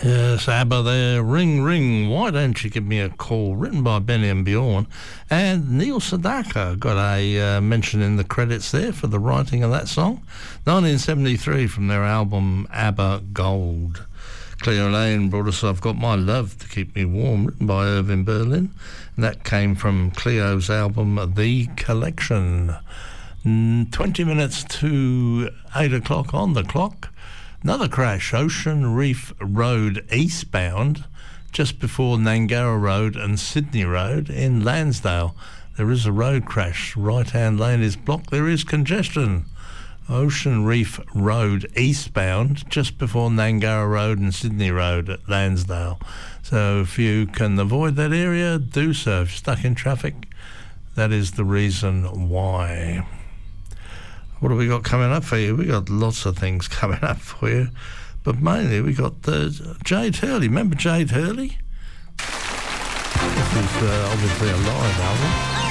Yes, ABBA there, Ring Ring, Why Don't You Give Me a Call, written by Benny and Bjorn. And Neil Sedaka got a mention in the credits there for the writing of that song. 1973 from their album ABBA Gold. Cleo Lane brought us I've Got My Love to Keep Me Warm, written by Irving Berlin. And that came from Cleo's album The Collection. 20 minutes to 8 o'clock on the clock. Another crash, Ocean Reef Road eastbound, just before Nangara Road and Sydney Road in Lansdale. There is a road crash. Right-hand lane is blocked. There is congestion. Ocean Reef Road eastbound, just before Nangara Road and Sydney Road at Lansdale. So if you can avoid that area, do so. If you're stuck in traffic, that is the reason why. What have we got coming up for you? We got lots of things coming up for you, but mainly we got Jade Hurley. Remember Jade Hurley? This is obviously a live album.